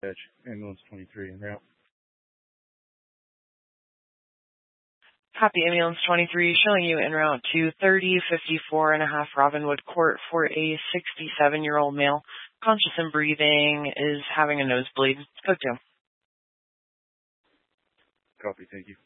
ambulance 23 en route. Copy, ambulance 23 showing you en route to 3054.5 Robinwood Court for a 67-year-old male, conscious and breathing, is having a nosebleed. Code 2. Copy, thank you.